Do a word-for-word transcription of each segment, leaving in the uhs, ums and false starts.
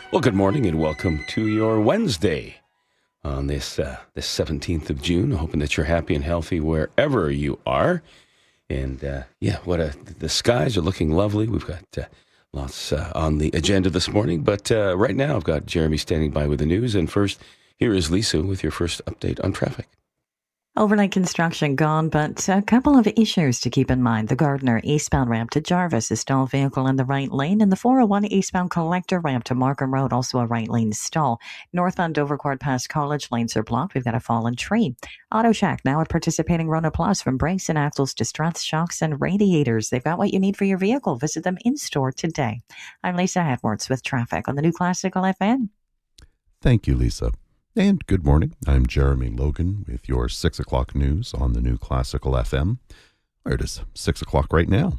Well, good morning and welcome to your Wednesday on this uh, this seventeenth of June. Hoping that you're happy and healthy wherever you are. And uh, yeah, what a the skies are looking lovely. We've got uh, lots uh, on the agenda this morning, but uh, right now I've got Jeremy standing by with the news. And first, here is Lisa with your first update on traffic. Overnight construction gone, but a couple of issues to keep in mind. The Gardner eastbound ramp to Jarvis, a stalled vehicle in the right lane, and the four oh one eastbound collector ramp to Markham Road, also a right lane stall. Northbound Dovercourt past College lanes are blocked. We've got a fallen tree. Auto Shack now at participating Rona Plus, from brakes and axles to struts, shocks, and radiators. They've got what you need for your vehicle. Visit them in store today. I'm Lisa Edwards with traffic on the New Classical F M. Thank you, Lisa. And good morning. I'm Jeremy Logan with your six o'clock news on the New Classical F M, where it is six o'clock right now.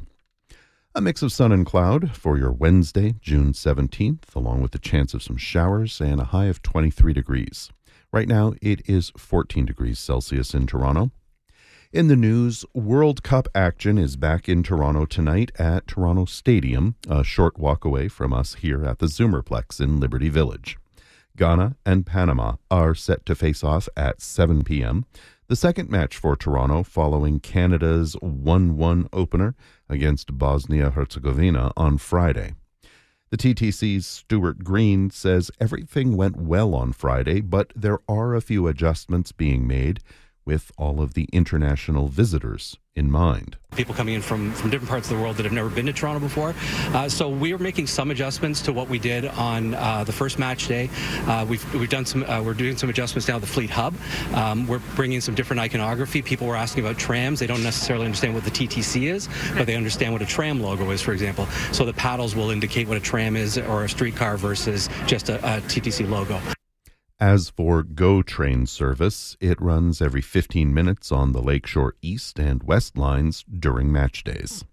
A mix of sun and cloud for your Wednesday, June seventeenth, along with the chance of some showers and a high of twenty-three degrees. Right now, it is fourteen degrees Celsius in Toronto. In the news, World Cup action is back in Toronto tonight at Toronto Stadium, a short walk away from us here at the Zoomerplex in Liberty Village. Ghana and Panama are set to face off at seven p.m., the second match for Toronto following Canada's one one opener against Bosnia-Herzegovina on Friday. The T T C's Stuart Green says everything went well on Friday, but there are a few adjustments being made with all of the international visitors in mind. People coming in from, from different parts of the world that have never been to Toronto before. Uh, so we are making some adjustments to what we did on uh, the first match day. Uh, we've we've done some. Uh, we're doing some adjustments now at the Fleet Hub. Um, we're bringing some different iconography. People were asking about trams. They don't necessarily understand what the T T C is, but they understand what a tram logo is, for example. So the paddles will indicate what a tram is or a streetcar versus just a, a T T C logo. As for GO train service, it runs every fifteen minutes on the Lakeshore East and West lines during match days.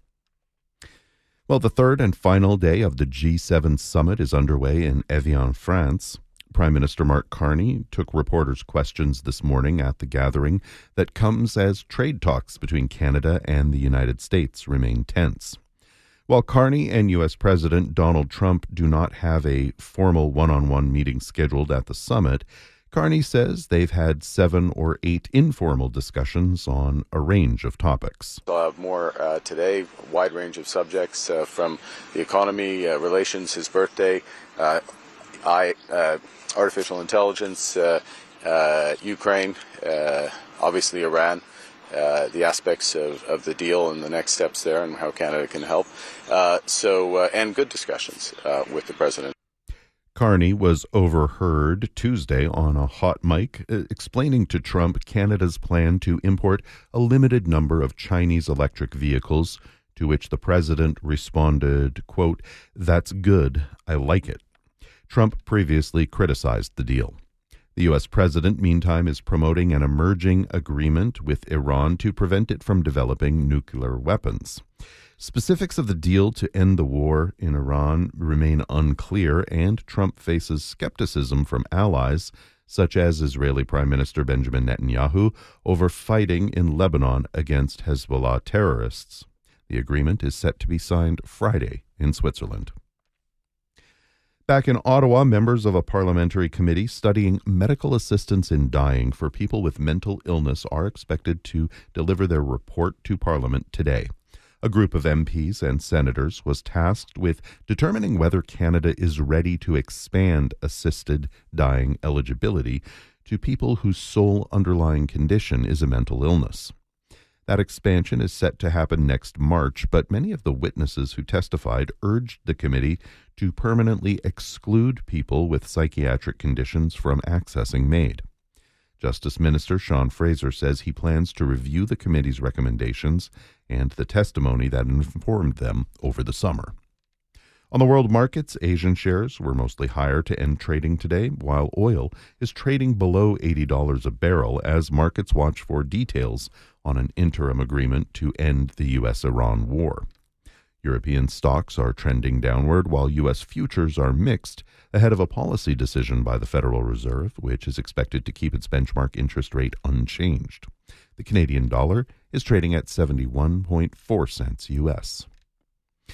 Well, the third and final day of the G seven summit is underway in Evian, France. Prime Minister Mark Carney took reporters' questions this morning at the gathering that comes as trade talks between Canada and the United States remain tense. While Carney and U S. President Donald Trump do not have a formal one-on-one meeting scheduled at the summit, Carney says they've had seven or eight informal discussions on a range of topics. I'll have more uh, today, a wide range of subjects uh, from the economy, uh, relations, his birthday, uh, I, uh, artificial intelligence, uh, uh, Ukraine, uh, obviously Iran. Uh, the aspects of, of the deal and the next steps there and how Canada can help. Uh, so, uh, and good discussions uh, with the president. Carney was overheard Tuesday on a hot mic uh, explaining to Trump Canada's plan to import a limited number of Chinese electric vehicles, to which the president responded, quote, "That's good. I like it." Trump previously criticized the deal. The U S president, meantime, is promoting an emerging agreement with Iran to prevent it from developing nuclear weapons. Specifics of the deal to end the war in Iran remain unclear, and Trump faces skepticism from allies, such as Israeli Prime Minister Benjamin Netanyahu, over fighting in Lebanon against Hezbollah terrorists. The agreement is set to be signed Friday in Switzerland. Back in Ottawa, members of a parliamentary committee studying medical assistance in dying for people with mental illness are expected to deliver their report to Parliament today. A group of M Ps and senators was tasked with determining whether Canada is ready to expand assisted dying eligibility to people whose sole underlying condition is a mental illness. That expansion is set to happen next March, but many of the witnesses who testified urged the committee to permanently exclude people with psychiatric conditions from accessing MAID. Justice Minister Sean Fraser says he plans to review the committee's recommendations and the testimony that informed them over the summer. On the world markets, Asian shares were mostly higher to end trading today, while oil is trading below eighty dollars a barrel as markets watch for details on an interim agreement to end the U S Iran war. European stocks are trending downward, while U S futures are mixed ahead of a policy decision by the Federal Reserve, which is expected to keep its benchmark interest rate unchanged. The Canadian dollar is trading at seventy-one point four cents U S.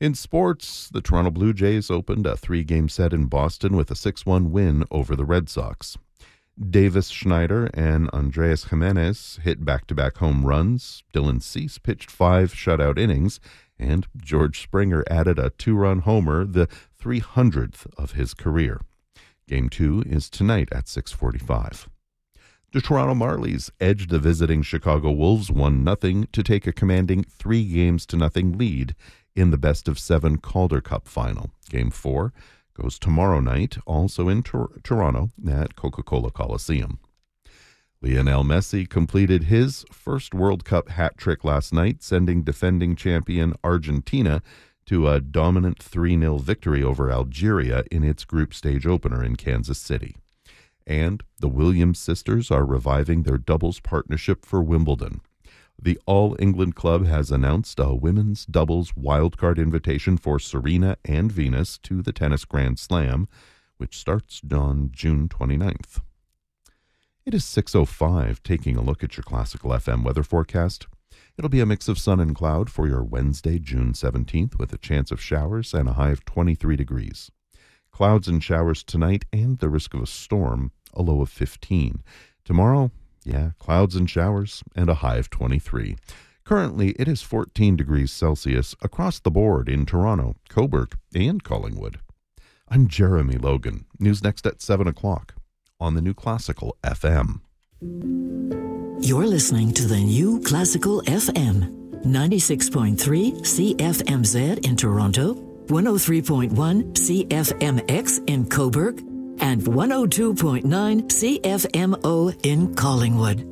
In sports, the Toronto Blue Jays opened a three-game set in Boston with a six one win over the Red Sox. Davis Schneider and Andres Jimenez hit back-to-back home runs. Dylan Cease pitched five shutout innings, and George Springer added a two-run homer, the three hundredth of his career. Game two is tonight at six forty-five. The Toronto Marlies edged the visiting Chicago Wolves one nothing to take a commanding three games to nothing lead in the best-of-seven Calder Cup final. Game four goes tomorrow night, also in Tor- Toronto at Coca-Cola Coliseum. Lionel Messi completed his first World Cup hat trick last night, sending defending champion Argentina to a dominant three nil victory over Algeria in its group stage opener in Kansas City. And the Williams sisters are reviving their doubles partnership for Wimbledon. The All England Club has announced a women's doubles wildcard invitation for Serena and Venus to the Tennis Grand Slam, which starts on June twenty-ninth. It is six oh five, taking a look at your Classical F M weather forecast. It'll be a mix of sun and cloud for your Wednesday, June seventeenth, with a chance of showers and a high of twenty-three degrees. Clouds and showers tonight and the risk of a storm, a low of fifteen. Tomorrow, yeah, clouds and showers and a high of twenty-three. Currently, it is fourteen degrees Celsius across the board in Toronto, Cobourg, and Collingwood. I'm Jeremy Logan. News next at seven o'clock on the New Classical F M. You're listening to the New Classical F M, ninety-six point three C F M Z in Toronto, one oh three point one C F M X in Cobourg, and one oh two point nine C F M O in Collingwood.